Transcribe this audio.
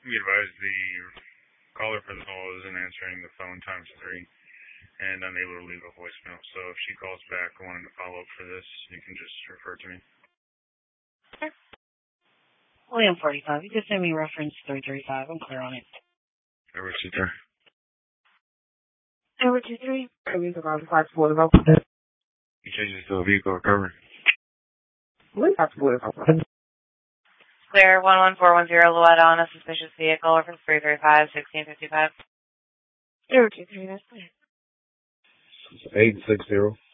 Be advised the caller for the call isn't answering the phone times 3 and unable to leave a voicemail. So if she calls back wanting to follow up for this, you can just refer to me. Sure. William 45. You just send me reference 335. I'm clear on it. Over 23. Over 23. You change this to a vehicle recovery. Clear 11410 Luetta on a suspicious vehicle. Reference 335-1655. Over 23. That's clear. 860.